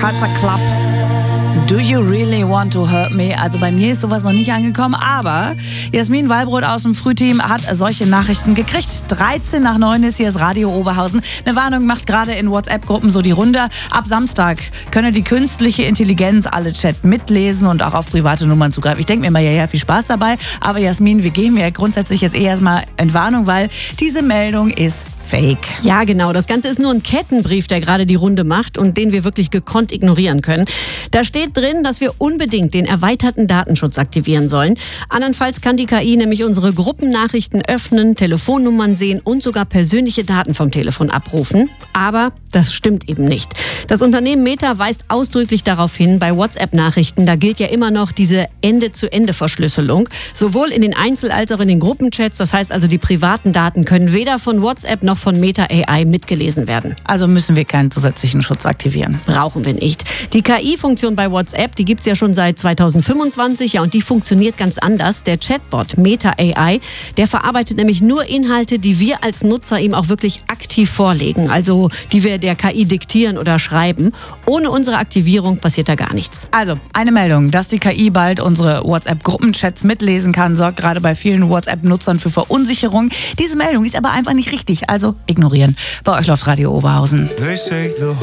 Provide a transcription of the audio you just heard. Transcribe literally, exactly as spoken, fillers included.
Salsa Club. Do you really want to hurt me? Also bei mir ist sowas noch nicht angekommen, aber Jasmin Wallbrot aus dem Frühteam hat solche Nachrichten gekriegt. dreizehn nach neun ist hier das Radio Oberhausen. Eine Warnung macht gerade in WhatsApp-Gruppen so die Runde. Ab Samstag könne die künstliche Intelligenz alle Chat mitlesen und auch auf private Nummern zugreifen. Ich denke mir mal, ja, ja, viel Spaß dabei. Aber Jasmin, wir geben ja grundsätzlich jetzt eh erstmal in Warnung, weil diese Meldung ist fake. Ja, genau. Das Ganze ist nur ein Kettenbrief, der gerade die Runde macht und den wir wirklich gekonnt ignorieren können. Da steht drin, dass wir unbedingt den erweiterten Datenschutz aktivieren sollen. Andernfalls kann die K I nämlich unsere Gruppennachrichten öffnen, Telefonnummern sehen und sogar persönliche Daten vom Telefon abrufen. Aber das stimmt eben nicht. Das Unternehmen Meta weist ausdrücklich darauf hin, bei WhatsApp-Nachrichten, da gilt ja immer noch diese Ende-zu-Ende-Verschlüsselung. Sowohl in den Einzel- als auch in den Gruppenchats. Das heißt also, die privaten Daten können weder von WhatsApp noch von Meta A I mitgelesen werden. Also müssen wir keinen zusätzlichen Schutz aktivieren. Brauchen wir nicht. Die K I-Funktion bei WhatsApp, die gibt's ja schon seit zweitausendfünfundzwanzig, ja, und die funktioniert ganz anders. Der Chatbot Meta A I, der verarbeitet nämlich nur Inhalte, die wir als Nutzer ihm auch wirklich aktiv vorlegen. Also die wir der K I diktieren oder schreiben. Ohne unsere Aktivierung passiert da gar nichts. Also eine Meldung, dass die K I bald unsere WhatsApp-Gruppenchats mitlesen kann, sorgt gerade bei vielen WhatsApp-Nutzern für Verunsicherung. Diese Meldung ist aber einfach nicht richtig, also ignorieren. Bei euch läuft Radio Oberhausen.